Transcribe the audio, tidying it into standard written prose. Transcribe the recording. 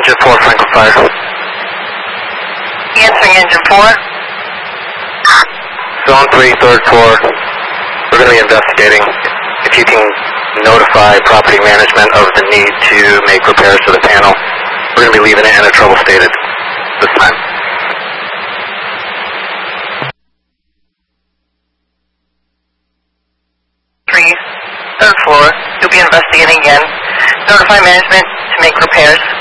Engine 4, Franklin Fire. Answering Engine 4. Zone 3, third floor. We're going to be investigating. If you can notify property management of the need to make repairs to the panel. We're going to be leaving it in a trouble state at this time. Third floor. You'll be investigating again. Notify management to make repairs.